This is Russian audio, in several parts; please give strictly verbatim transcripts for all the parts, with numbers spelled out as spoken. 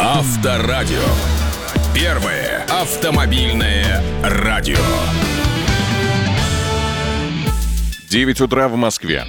Авторадио. Первое автомобильное радио. девять утра в Москве.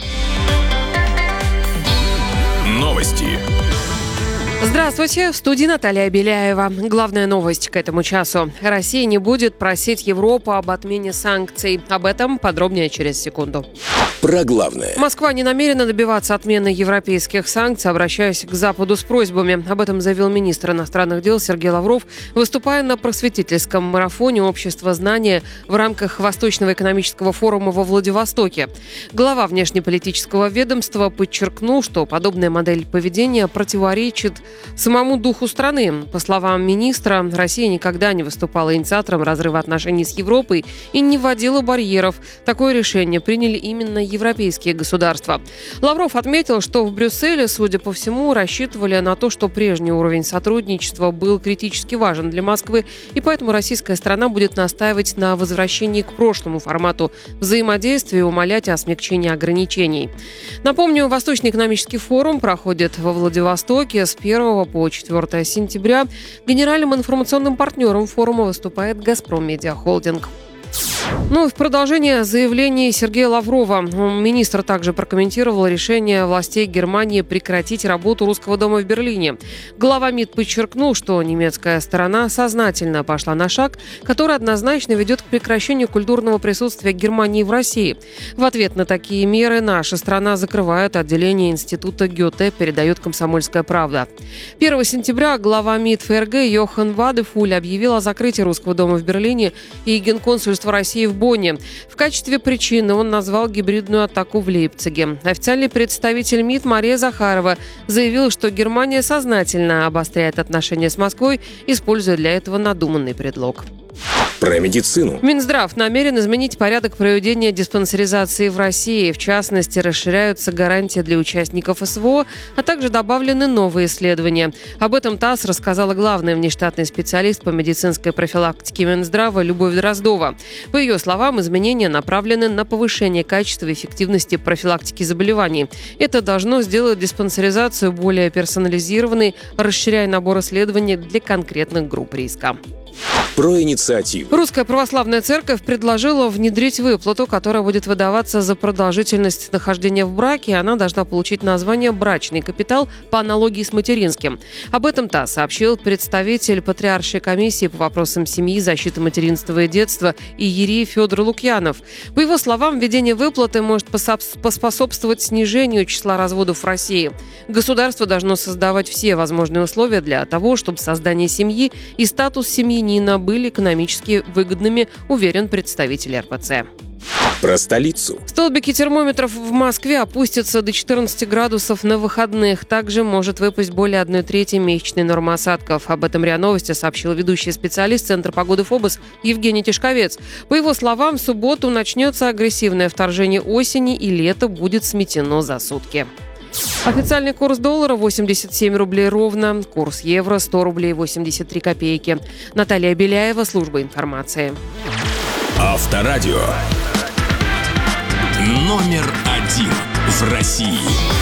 Новости. Здравствуйте, в студии Наталья Беляева. Главная новость к этому часу. Россия не будет просить Европу об отмене санкций. Об этом подробнее через секунду. Про главное. Москва не намерена добиваться отмены европейских санкций, обращаясь к Западу с просьбами. Об этом заявил министр иностранных дел Сергей Лавров, выступая на просветительском марафоне «Общество знания» в рамках Восточного экономического форума во Владивостоке. Глава внешнеполитического ведомства подчеркнул, что подобная модель поведения противоречит самому духу страны. По словам министра, Россия никогда не выступала инициатором разрыва отношений с Европой и не вводила барьеров. Такое решение приняли именно европейские государства. Лавров отметил, что в Брюсселе, судя по всему, рассчитывали на то, что прежний уровень сотрудничества был критически важен для Москвы, и поэтому российская сторона будет настаивать на возвращении к прошлому формату взаимодействия и умалять о смягчении ограничений. Напомню, Восточный экономический форум проходит во Владивостоке с первого по четвёртое сентября. Генеральным информационным партнером форума выступает «Газпром Медиа Холдинг». Ну и в продолжение заявлений Сергея Лаврова. Министр также прокомментировал решение властей Германии прекратить работу Русского дома в Берлине. Глава МИД подчеркнул, что немецкая сторона сознательно пошла на шаг, который однозначно ведет к прекращению культурного присутствия Германии в России. В ответ на такие меры наша страна закрывает отделение института Гёте, передает «Комсомольская правда». первого сентября глава МИД ФРГ Йохан Вадефуль объявил о закрытии Русского дома в Берлине и Генконсульства России в Бонне. В качестве причины он назвал гибридную атаку в Лейпциге. Официальный представитель МИД Мария Захарова заявила, что Германия сознательно обостряет отношения с Москвой, используя для этого надуманный предлог. Про медицину. Минздрав намерен изменить порядок проведения диспансеризации в России. В частности, расширяются гарантии для участников СВО, а также добавлены новые исследования. Об этом ТАСС рассказала главная внештатный специалист по медицинской профилактике Минздрава Любовь Дроздова. По ее словам, изменения направлены на повышение качества и эффективности профилактики заболеваний. Это должно сделать диспансеризацию более персонализированной, расширяя набор исследований для конкретных групп риска. Про инициативу. Русская православная церковь предложила внедрить выплату, которая будет выдаваться за продолжительность нахождения в браке. Она должна получить название «брачный капитал» по аналогии с материнским. Об этом ТАСС сообщил представитель Патриаршей комиссии по вопросам семьи, защиты материнства и детства иерей Федор Лукьянов. По его словам, введение выплаты может поспособствовать снижению числа разводов в России. Государство должно создавать все возможные условия для того, чтобы создание семьи и статус семьянина были экономически выгодными, уверен представитель эр пэ цэ. Про столицу. Столбики термометров в Москве опустятся до четырнадцати градусов на выходных. Также может выпасть более одной трети месячной нормы осадков. Об этом РИА Новости сообщил ведущий специалист Центра погоды ФОБОС Евгений Тишковец. По его словам, в субботу начнется агрессивное вторжение осени, и лето будет сметено за сутки. Официальный курс доллара восемьдесят семь рублей ровно. Курс евро сто рублей восемьдесят три копейки. Наталья Беляева, служба информации. Авторадио. Номер один в России.